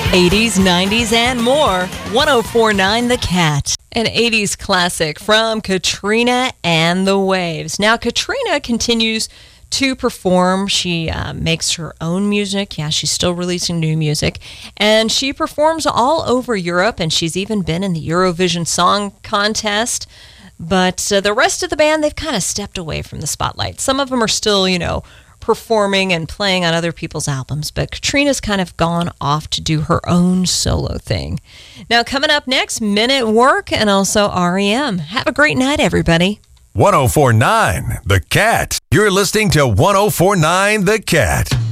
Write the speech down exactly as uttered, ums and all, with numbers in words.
eighties, nineties, and more. one oh four point nine The Cat. An eighties classic from Katrina and the Waves. Now, Katrina continues to perform. She uh, makes her own music. Yeah, she's still releasing new music. And she performs all over Europe, and she's even been in the Eurovision Song Contest. But uh, the rest of the band, they've kind of stepped away from the spotlight. Some of them are still, you know, performing and playing on other people's albums, but Katrina's kind of gone off to do her own solo thing. Now, coming up next, Men at Work and also R E M. Have a great night, everybody. one oh four point nine The Cat. You're listening to one oh four point nine The Cat.